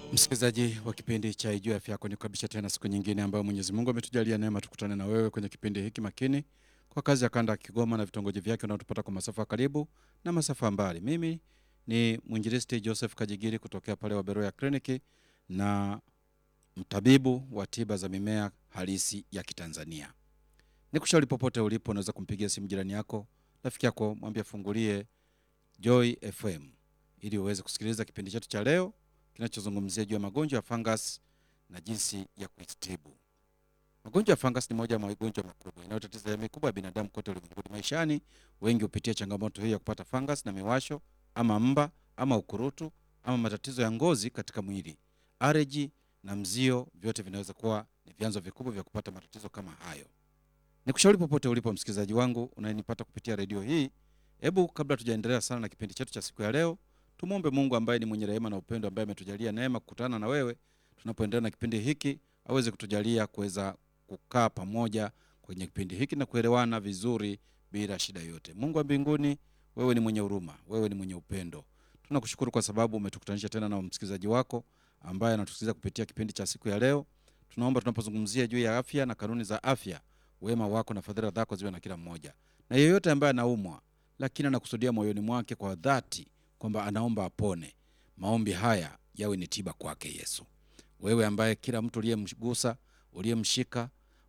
Msikilizaji wa kipindi cha Ijue Afya Yako, nikukaribisha tena siku nyingine ambayo Mwenyezi Mungu ametujalia neema tukutane na wewe kwenye kipindi hiki makini kwa kazi ya kanda ya Kigoma na vitongoji vyake unaotupata kwa masafa karibu na masafa mbali. Mimi ni mwinjilisti Joseph Kajigiri kutokea pale Waberoya Kliniki na mtabibu wa tiba za mimea halisi ya Kitanzania. Nikushauri popote ulipo unaweza kumpigia simu jirani yako, rafiki yako, mwambie afungulie Joy FM ili uweze kusikiliza kipindi chetu cha leo kinachozungumzia juu ya magonjwa ya fungus na jinsi ya kuitibu. Magonjwa ya fungus ni moja ya magonjwa makubwa yanayotatiza jamii kubwa ya binadamu kote ulimwenguni. Maishani wengi hupitia changamoto hii ya kupata fungus na miwasho ama mba ama ukurutu ama matatizo ya ngozi katika mwili. Allergy na mzio vyote vinaweza kuwa ni vyanzo vikubwa vya kupata matatizo kama hayo. Nikushauri popote ulipo msikilizaji wangu unayenipata kupitia redio hii, hebu kabla tujaendelea sana na kipindi chetu cha siku ya leo, tumuombe Mungu ambaye ni mwenye rehema na upendo, ambaye ametujalia neema kukutana na wewe tunapoendelea na kipindi hiki, aweze kutujalia kuweza kukaa pamoja kwenye kipindi hiki na kuelewana vizuri bila shida yote. Mungu wa mbinguni, wewe ni mwenye huruma, wewe ni mwenye upendo. Tunakushukuru kwa sababu umetukutanisha tena na msikilizaji wako ambaye anatusikiliza kupitia kipindi cha siku ya leo. Tunaomba tunapozungumzia juu ya afya na kanuni za afya, wema wako na fadhila zako ziwe na kila mmoja. Na yeyote ambaye anaumwa lakini anakusudia moyoni mwake kwa dhati kwamba anaomba apone, maombi haya yawe ni tiba kwake Yesu. Wewe ambaye kila mtu uliyemgusa, uliyemshika,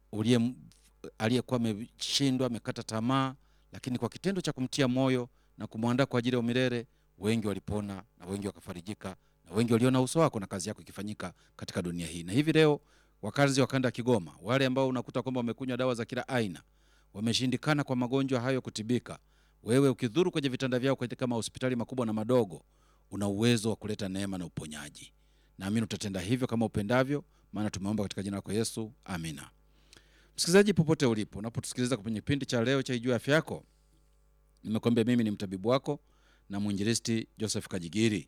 aliyekuwa ameshindwa, amekata tamaa, lakini kwa kitendo cha kumtia moyo na kumwandaa kwa ajili ya milele, wengi walipona na wengi wakafarijika na wengi waliona uso wako na kazi yako ikifanyika katika dunia hii. Na hivi leo wakazi wa kanda ya Kigoma, wale ambao unakuta kwamba wamekunywa dawa za kila aina, wameshindikana kwa magonjwa hayo kutibika, wewe ukidhuru kwenye vitanda vyao katika mahospitali makubwa na madogo, una uwezo wa kuleta neema na uponyaji. Naamini utatenda hivyo kama upendavyo, maana tumeomba katika jina lako Yesu. Amina. Msikilizaji popote ulipo, unapotusikiliza kwenye kipindi cha leo cha Ijue Afya Yako, nimekwambia mimi ni mtabibu wako na mwinjilisti Joseph Kajigiri.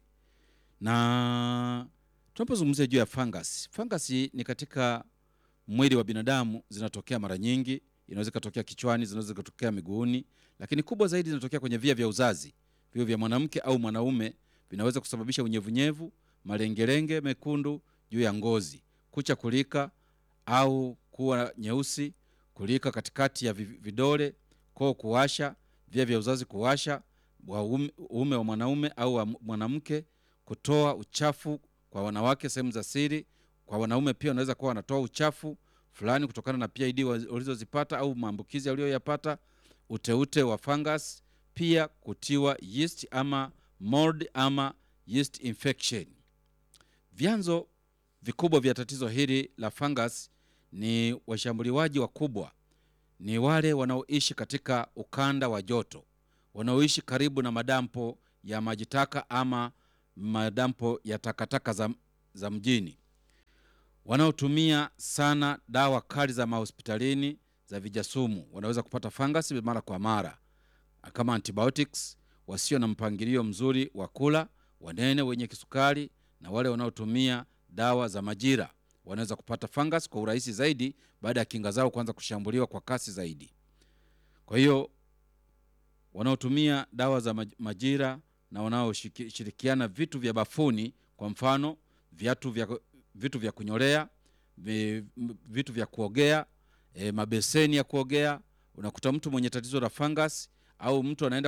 Na tunapozungumzia juu ya fungus, fungus ni katika mwili wa binadamu, zinatokea mara nyingi, inaweza kutokea kichwani, zinaweza kutokea miguuni, lakini kubwa zaidi zinatokea kwenye via vya uzazi. Vio vya mwanamke au mwanaume vinaweza kusababisha unyevunyevu, malengelenge mekundu juu ya ngozi, kucha kulika au kuwa nyeusi, kulika katikati ya vidole, koo kuwasha, via vya uzazi kuwasha, uume wa mwanaume au wa mwanamke, kutoa uchafu kwa wanawake sehemu za siri. Kwa wanaume pia wanaweza kuwa wanatoa uchafu fulani kutokana na PID walizozipata au maambukizi aliyoyapata, uteute wa fungus, pia kutiwa yeast ama mold ama yeast infection. Vyanzo vikubwa vya tatizo hili la fungus ni washambuliwaji wakubwa, ni wale wanaoishi katika ukanda wa joto, wanaoishi karibu na madampo ya majitaka ama madampo ya takataka za mjini, wanaotumia sana dawa kali za mahospitalini za vijasumu, wanaweza kupata fungus mara kwa mara kama antibiotics, wasio na mpangilio mzuri wa kula, wanene wenye kisukari, na wale wanaotumia dawa za majira wanaweza kupata fungus kwa urahisi zaidi baada ya kinga zao kuanza kushambuliwa kwa kasi zaidi. Kwa hiyo wanaotumia dawa za majira na wanaoshirikiana vitu vya bafuni, kwa mfano vitu vya kunyolea, vitu vya kuogea, mabeseni ya kuogea, unakuta mtu mwenye tatizo la fungus au mtu anaenda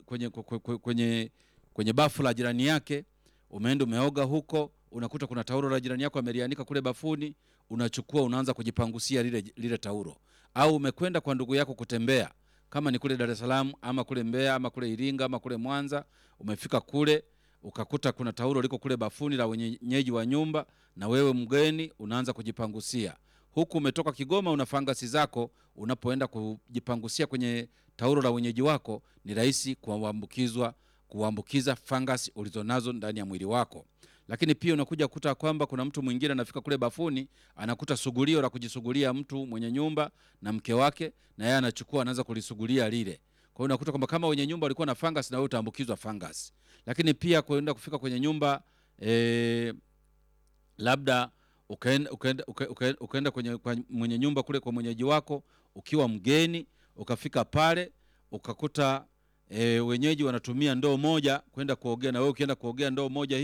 kwenye bafu la jirani yake, umeenda umeoga huko, unakuta kuna taulo la jirani yako amelianika kule bafuni, unachukua unaanza kujipangusia lile taulo. Au umekwenda kwa ndugu yako kutembea, kama ni kule Dar es Salaam ama kule Mbeya ama kule Iringa ama kule Mwanza, umefika kule ukakuta kuna taulo liko kule bafuni la wenyeji wa nyumba, na wewe mgeni unaanza kujipangusia. Huku umetoka Kigoma una fangasi zako, unapoenda kujipangusia kwenye taulo la wenyeji wako, ni rahisi kuambukiza fangasi ulizonazo ndani ya mwili wako. Lakini pia unakuja kukuta kwamba kuna mtu mwingine anafika kule bafuni, anakuta sugulio la kujisugulia mtu mwenye nyumba na mke wake, na yeye anachukua anaanza kulisugulia lile. Kwa hiyo unakuta kwamba kama wenye nyumba walikuwa na fungus, na wewe utaambukizwa fungus. Lakini pia kwenda kufika kwenye nyumba labda ukaenda kwenye kwa mwenye nyumba kule kwa mwenyeji wako ukiwa mgeni, ukafika pale ukakuta wenyeji wanatumia ndoo moja kwenda kuogea, na wewe ukienda kuogea ndoo moja hiyo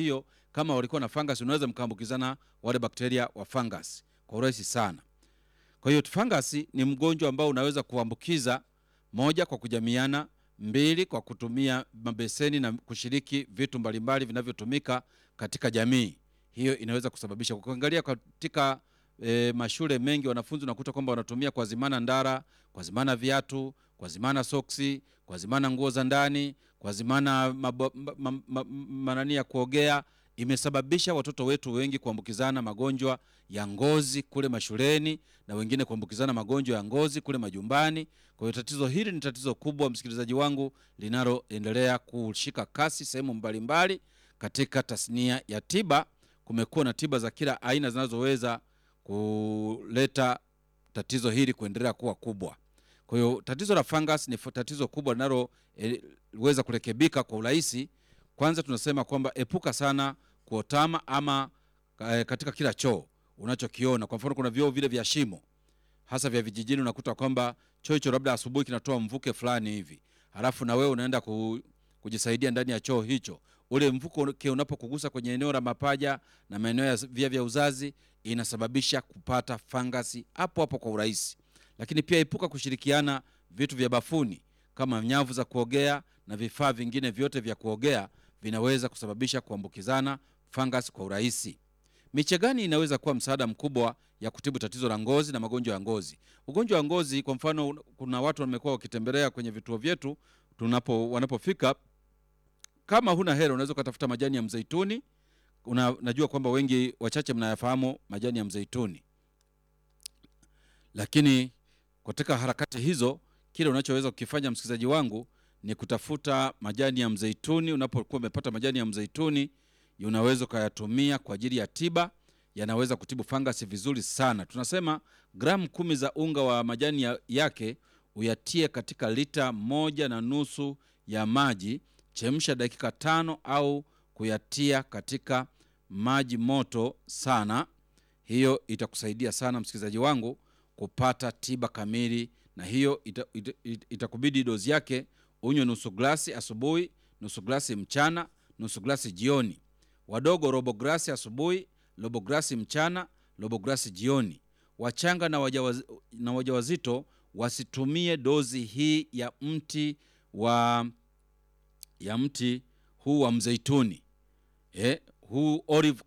kama walikuwa na fungus, unaweza mkaambukizana wale bakteria wa fungus kwa urahisi sana. Kwa hiyo fungus ni mgonjwa ambao unaweza kuambukiza, moja, kwa kujamiana; mbili, kwa kutumia mabeseni na kushiriki vitu mbalimbali vinavyotumika katika jamii. Hiyo inaweza kusababisha. Ukiangalia katika mashule mengi, wanafunzi unakuta kwamba wanatumia kwa zimana ndara, kwa zimana viatu, kwa zimana soksi, kwa zimana nguo za ndani, kwa zimana manani ya kuogea. Imesababisha watoto wetu wengi kuambukizana magonjwa ya ngozi kule mashuleni, na wengine kuambukizana magonjwa ya ngozi kule majumbani. Kwa hiyo tatizo hili ni tatizo kubwa, msikilizaji wangu, linaloendelea kushika kasi sehemu mbalimbali katika tasnia ya tiba. Kumekuwa na tiba za kila aina zinazoweza kuleta tatizo hili kuendelea kuwa kubwa. Kwa hiyo tatizo la fungus ni tatizo kubwa linaloweza kurekebika kwa urahisi. Kwanza tunasema kwamba epuka sana kuotama ama katika kila choo unachokiona. Kwa mfano, kuna vyoo vile vya shimo, hasa vya vijijini, unakuta kwamba choo hicho labda asubuhi kinatoa mvuke fulani hivi, halafu na wewe unaenda kujisaidia ndani ya choo hicho. Ule mvuke unapokugusa kwenye eneo la mapaja na maeneo ya via vya uzazi, inasababisha kupata fangasi hapo hapo kwa urahisi. Lakini pia epuka kushirikiana vitu vya bafuni kama nyavu za kuogea na vifaa vingine vyote vya kuogea, vinaweza kusababisha kuambukizana fangasi kwa urahisi. Miche gani inaweza kuwa msaada mkubwa ya kutibu tatizo la ngozi na magonjwa ya ngozi? Ugonjwa wa ngozi, kwa mfano, kuna watu wamekuwa wakitembelea kwenye vituo vyetu wanapofika, kama huna hela unaweza kutafuta majani ya mzeituni. Najua kwamba wengi wachache mnayafahamu majani ya mzeituni. Lakini katika harakati hizo, kile unachoweza kukifanya, msikilizaji wangu, ni kutafuta majani ya mzeituni. Unapokuwa umepata majani ya mzeituni, unaweza kuyatumia kwa ajili ya tiba. Yanaweza kutibu fangasi vizuri sana. Tunasema gramu 10 za unga wa majani yake uyatie katika lita 1.5 ya maji. Chemsha dakika 5 au kuyatia katika maji moto sana. Hiyo itakusaidia sana, msikilizaji wangu, kupata tiba kamili. Na hiyo itakubidi dozi yake unywe nusu glasi asubuhi, nusu glasi mchana, nusu glasi jioni. Wadogo robo glasi asubuhi, robo glasi mchana, robo glasi jioni. Wachanga na wajawazito wasitumie dozi hii ya mti huu wa mzeituni. Huu olive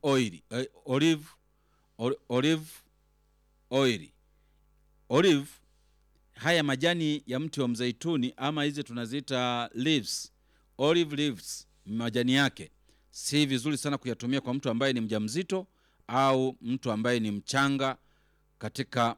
oil. Haya majani ya mti wa mzeituni, ama hizi tunaziita leaves, olive leaves, majani yake si vizuri sana kuyatumia kwa mtu ambaye ni mjamzito au mtu ambaye ni mchanga, katika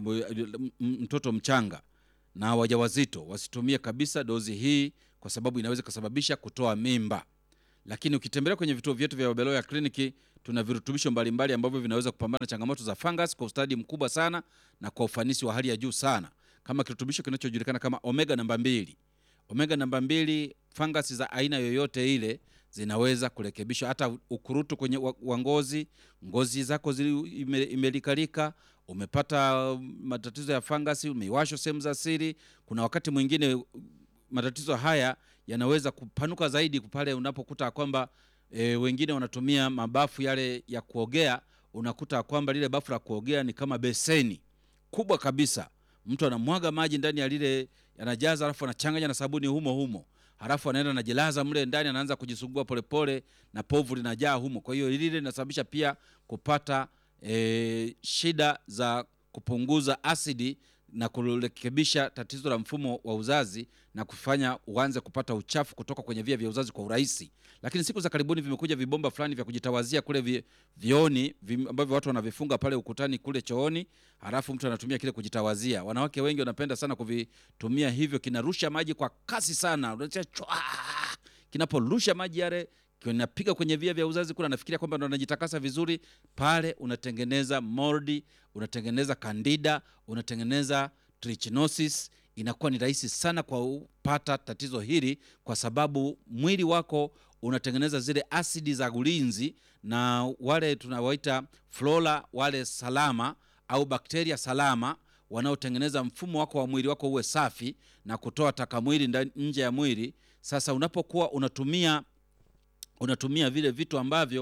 mtoto mchanga na wajawazito wasitumie kabisa dozi hii, kwa sababu inaweza kusababisha kutoa mimba. Lakini ukitembelea kwenye vituo vyetu vya Wabeloya Kliniki, tuna virutubisho mbalimbali ambavyo vinaweza kupambana na changamoto za fungus kwa ustadi mkubwa sana na kwa ufanisi wa hali ya juu sana, kama kirutubisho kinachojulikana kama omega namba 2. Omega namba 2, fungus za aina yoyote ile zinaweza kurekebishwa. Hata ukurutu kwenye ngozi zako imelikalika, umepata matatizo ya fungus, umeiwashwa sehemu za siri. Kuna wakati mwingine matatizo haya yanaweza kupanuka zaidi pale unapokuta kwamba wengine wanatumia mabafu yale ya kuogea. Unakuta kwamba lile bafu la kuogea ni kama beseni kubwa kabisa. Mtu anamwaga maji ndani ya lile, anajaza, alafu anachanganya na sabuni humo, halafu anaenda anajilaza mle ndani, anaanza kujisugua polepole na povu linajaa humo. Kwa hiyo lile linasababisha pia kupata shida za kupunguza asidi na kurekebisha tatizo la mfumo wa uzazi na kufanya uanze kupata uchafu kutoka kwenye via vya uzazi kwa urahisi. Lakini siku za karibuni vimekuja vibomba fulani vya kujitawazia kule vioni, ambavyo watu wanavifunga pale ukutani kule chooni, halafu mtu anatumia kile kujitawazia. Wanawake wengi wanapenda sana kuvitumia hivyo. Kinarusha maji kwa kasi sana, kinaporusha maji yale kinapiga kwenye via vya uzazi kule, anafikiria kwamba ndo anajitakasa vizuri. Pale unatengeneza moldi, unatengeneza candida, unatengeneza trichinosis. Inakuwa ni rahisi sana kwa kupata tatizo hili, kwa sababu mwili wako unatengeneza zile asidi za ulinzi, na wale tunawaita flora wale salama au bakteria salama wanaotengeneza mfumo wako wa mwili wako uwe safi na kutoa taka mwili nje ya mwili. Sasa unapokuwa unatumia vile vitu ambavyo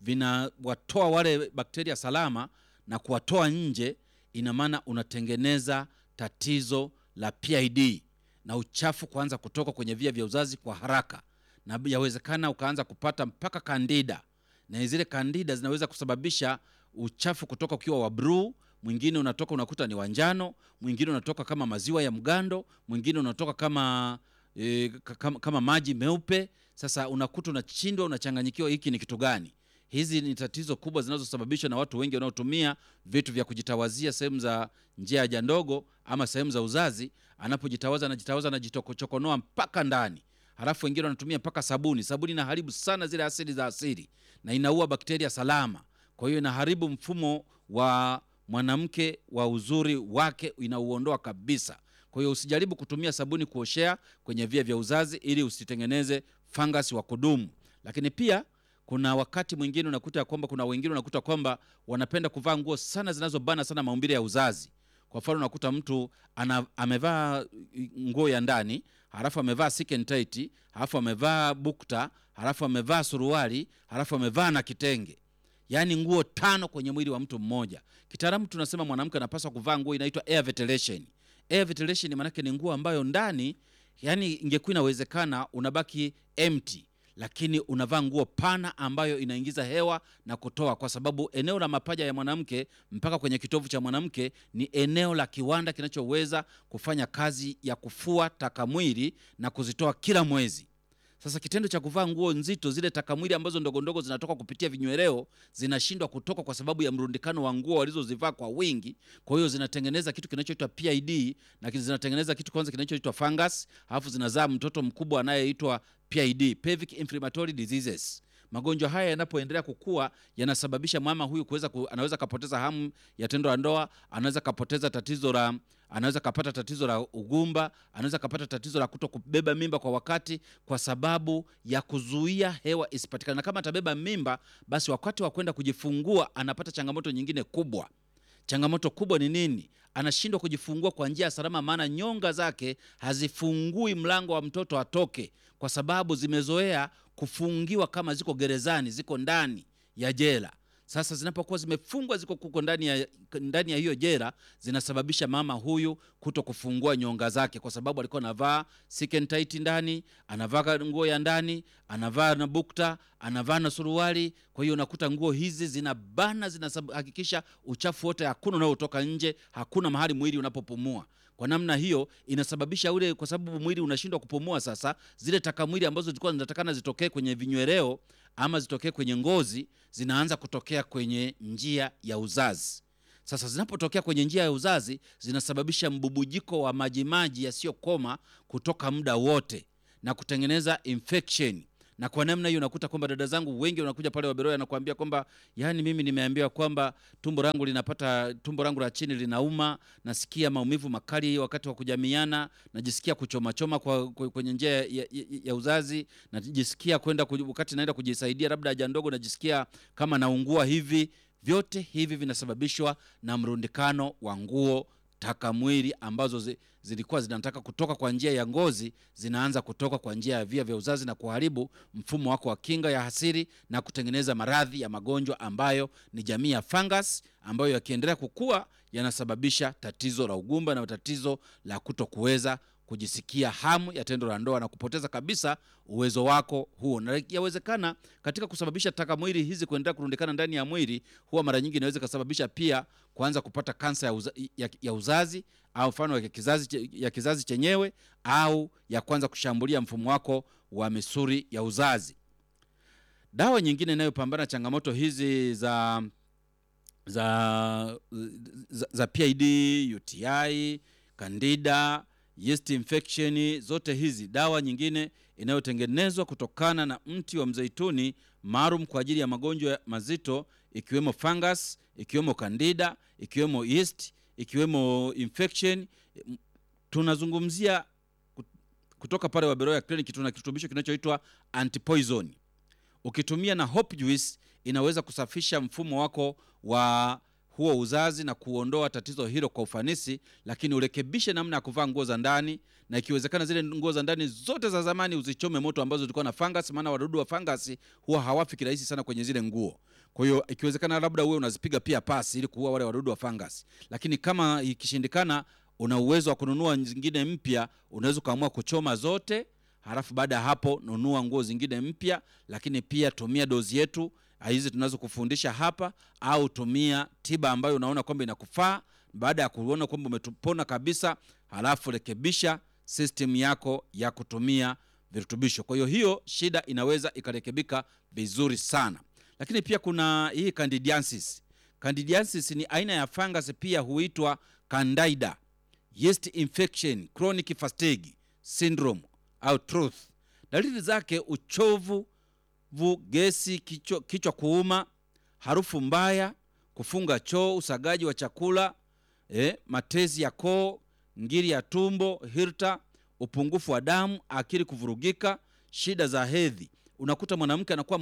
vinawatoa wale bakteria salama na kuwatoa nje, ina maana unatengeneza tatizo la PID na uchafu kuanza kutoka kwenye via vya uzazi kwa haraka, na yawezekana ukaanza kupata mpaka kandida, na zile kandida zinaweza kusababisha uchafu kutoka ukiwa wa blue, mwingine unatoka unakuta ni wanjano, mwingine unatoka kama maziwa ya mgando, mwingine unatoka kama maji meupe. Sasa unakuta unachindwa, unachanganyikiwa, hiki ni kitu gani? Hizi ni tatizo kubwa zinazosababishwa na watu wengi wanaotumia vitu vya kujitawazia sehemu za njia ya haja ndogo ama sehemu za uzazi. Anapojitawaza anajitokochokonoa mpaka ndani. Halafu wengine wanatumia mpaka sabuni. Sabuni inaharibu sana zile asili za asili na inaua bakteria salama. Kwa hiyo inaharibu mfumo wa mwanamke wa uzuri wake, inauondoa kabisa. Kwa hiyo usijaribu kutumia sabuni kuoshea kwenye via vya uzazi ili usitengeneze fungus wa kudumu. Lakini pia kuna wakati mwingine unakuta kwamba kuna wengine unakuta kwamba wanapenda kuvaa nguo sana zinazobana sana maumbile ya uzazi. Kwa mfano unakuta mtu amevaa nguo ya ndani, halafu amevaa silk tight, halafu amevaa bukta, halafu amevaa suruali, halafu amevaa na kitenge. Yaani nguo 5 kwenye mwili wa mtu mmoja. Kitaalamu tunasema mwanamke anapaswa kuvaa nguo inaitwa air ventilation. Air ventilation maana yake ni nguo ambayo ndani, yani ingekuwa inawezekana unabaki empty, lakini unavaa nguo pana ambayo inaingiza hewa na kutoa, kwa sababu eneo la mapaja ya mwanamke mpaka kwenye kitovu cha mwanamke ni eneo la kiwanda kinachoweza kufanya kazi ya kufua taka mwili na kuzitoa kila mwezi. Sasa kitendo cha kuvaa nguo nzito, zile taka mwili ambazo ndogo ndogo zinatoka kupitia vinyweleo zinashindwa kutoka kwa sababu ya mrundikano wa nguo walizozivaa kwa wingi. Kwa hiyo zinatengeneza kitu kinachoitwa PID, na zinatengeneza kitu kwanza kinachoitwa fungus, alafu zinazaa mtoto mkubwa anayeitwa PID, pelvic inflammatory diseases. Magonjwa haya yanapoendelea kukua yanasababisha mama huyu anaweza kapoteza hamu ya tendo la ndoa, anaweza kapata tatizo la ugumba, anaweza kapata tatizo la kutokubeba mimba kwa wakati, kwa sababu ya kuzuia hewa isipatikane. Na kama atabeba mimba, basi wakati wa kwenda kujifungua anapata changamoto nyingine kubwa. Changamoto kubwa ni nini? Anashindwa kujifungua kwa njia salama, maana nyonga zake hazifungui mlango wa mtoto atoke, kwa sababu zimezoea kufungiwa kama ziko gerezani, ziko ndani ya jela. Sasa zinapokuwa zimefungwa, ziko kuko ndani ya hiyo jela, zinasababisha mama huyu kuto kufungua nyonga zake, kwa sababu alikuwa anavaa silk tight ndani, anavaa nguo ya ndani, anavaa na bukta, anavaa na suruali. Kwa hiyo unakuta nguo hizi zinabana, zinahakikisha uchafu wote hakuna unaotoka nje, hakuna mahali mwili unapopumua. Kwa namna hiyo inasababisha kwa sababu mwili unashindwa kupumua, sasa zile taka mwili ambazo zilikuwa zinatakana zitokee kwenye vinyweleo ama zitokee kwenye ngozi, zinaanza kutokea kwenye njia ya uzazi. Sasa zinapotokea kwenye njia ya uzazi, zinasababisha mbubujiko wa majimaji yasiyokoma kutoka muda wote na kutengeneza infection. Na kwa namna hiyo unakuta kwamba dada zangu wengi wanakuja pale Waberoya na kuambia kwamba yani mimi nimeambiwa kwamba tumbo langu la chini linauma, nasikia maumivu makali wakati wa kujamiana, najisikia kuchoma kwenye njia ya uzazi, najisikia wakati naenda kujisaidia labda haja ndogo najisikia kama naungua hivi. Vyote hivi vinasababishwa na mrundikano wa nguo taka mwili ambazo zilikuwa zinataka kutoka kwa njia ya ngozi, zinaanza kutoka kwa njia ya via vya uzazi na kuharibu mfumo wako wa kinga ya asili na kutengeneza maradhi ya magonjwa ambayo ni jamii ya fungus, ambayo yakiendelea kukua yanasababisha tatizo la ugumba na tatizo la kutokuweza kujisikia hamu ya tendo la ndoa na kupoteza kabisa uwezo wako huo. Na yawezekana katika kusababisha taka mwili hizi kuendelea kurundikana ndani ya mwili, huwa mara nyingi inaweza kusababisha pia kuanza kupata kansa ya uzazi, au mfano ya kizazi chenyewe, au ya kwanza kushambulia mfumo wako wa misuli ya uzazi. Dawa nyingine inayopambana changamoto hizi za PID, UTI, Candida, yeast infection, zote hizi dawa nyingine inayotengenezwa kutokana na mti wa mzeituni maalum kwa ajili ya magonjwa mazito, ikiwemo fungus, ikiwemo Candida, ikiwemo yeast, ikiwemo infection. Tunazungumzia kutoka pale Waberoya Clinic, tuna kirutubisho kinachoitwa antipoison. Ukitumia na hope juice inaweza kusafisha mfumo wako wa huo uzazi na kuondoa tatizo hilo kwa ufanisi, lakini urekebishe namna ya kuvaa nguo za ndani, na ikiwezekana zile nguo za ndani zote za zamani uzichome moto ambazo zilikuwa na fungus, maana wadudu wa fungus huwa hawafi kirahisi sana kwenye zile nguo. Kwa hiyo ikiwezekana labda uwe unazipiga pia pasi ili kuua wale wadudu wa fungus. Lakini kama ikishindikana, una uwezo wa kununua zingine mpya, unaweza kaamua kuchoma zote, halafu baada ya hapo nunua nguo zingine mpya. Lakini pia tumia dozi yetu hizi tunazo kufundisha hapa, au tumia tiba ambayo unaona kwamba inakufaa. Baada ya kuona kwamba umetupona kabisa, halafu rekebisha system yako ya kutumia virutubisho. Kwa hiyo shida inaweza ikarekebika vizuri sana. Lakini pia kuna hii candidiasis. Candidiasis ni aina ya fungus, pia huitwa candida, yeast infection, chronic fatigue syndrome au truth. Dalili zake uchovu, gesi, kichwa kuuma, harufu mbaya, kufunga choo, usagaji wa chakula, matezi ya koo, ngiri ya tumbo, hirta, upungufu wa damu, akili kuvurugika, shida za hedhi. Unakuta mwanamke anakuwa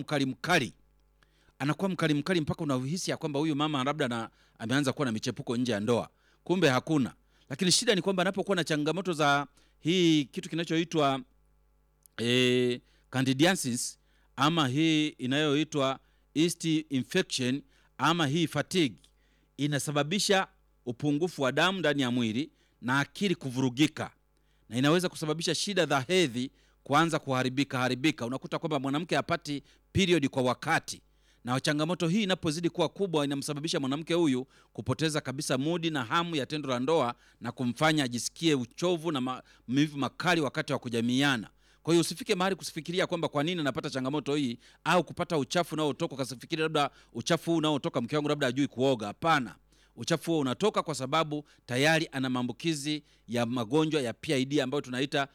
mkali mpaka unahisi ya kwamba huyu mama labda ameanza kuwa na michepuko nje ya ndoa, kumbe hakuna. Lakini shida ni kwamba anapokuwa na changamoto za hii kitu kinachoitwa candidiasis, ama hii inayoitwa yeast infection, ama hii fatigue, inasababisha upungufu wa damu ndani ya mwili na akili kuvurugika, na inaweza kusababisha shida za hedhi kuanza kuharibika. Unakuta kwamba mwanamke hapati period kwa wakati, na changamoto hii inapozidi kuwa kubwa inamsababisha mwanamke huyu kupoteza kabisa mudi na hamu ya tendo la ndoa, na kumfanya ajisikie uchovu na maumivu makali wakati wa kujamiiana. Kwa hiyo usifike mahali kusifikiria kwamba kwa nini anapata changamoto hii, au kupata uchafu unaotoka ukasifikiria labda uchafu huu unaotoka mke wangu labda hajui kuoga. Hapana, uchafu huo unatoka kwa sababu tayari ana maambukizi ya magonjwa ya PID ambayo tunaita